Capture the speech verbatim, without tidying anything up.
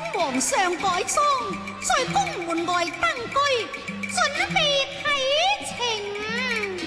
皇上改裝，在宮門外登居，